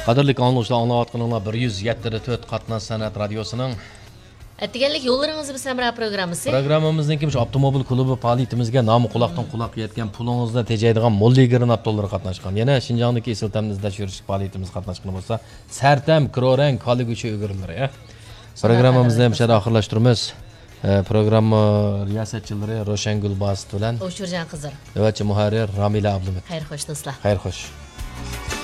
Qadrli anglashlar anglayotganlar 107.4 Qatnash san'at radiosining Atganlik yo'llaringizni bisamra programmasi. Programmamizningki shu avtomobil klubi faoliyatimizga nomi quloqdan quloq yetgan pulingizni tejaydigan Molli granatollar qatnashgan. Yana Shinjongdagi Esil tamizda yurish faoliyatimiz qatnashgan bo'lsa, Sartam, Krorang, Koliguchi o'girilari, Programmamizni ham shada oxirlashtiramiz. Programma riyosatchilari Roshan Gulbast bilan O'shurjan Qizir. va muharrir Ramila Abdumet. Xayr xo'sh do'stlar. Xayr xo'sh.